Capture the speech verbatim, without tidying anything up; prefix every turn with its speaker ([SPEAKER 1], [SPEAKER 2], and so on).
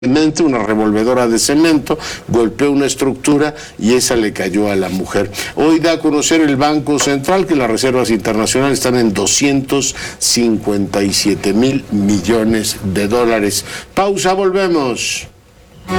[SPEAKER 1] Una revolvedora de cemento golpeó una estructura y esa le cayó a la mujer. Hoy da a conocer el Banco Central que las reservas internacionales están en doscientos cincuenta y siete mil millones de dólares. Pausa, volvemos.